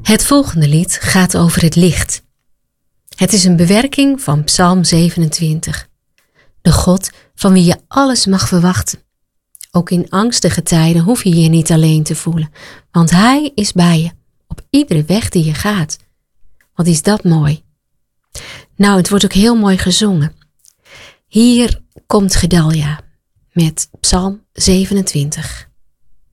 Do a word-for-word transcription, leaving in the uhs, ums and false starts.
Het volgende lied gaat over het licht. Het is een bewerking van Psalm zevenentwintig. De God van wie je alles mag verwachten. Ook in angstige tijden hoef je je niet alleen te voelen, want Hij is bij je, op iedere weg die je gaat. Wat is dat mooi. Nou, het wordt ook heel mooi gezongen. Hier komt Gedalia met Psalm zevenentwintig.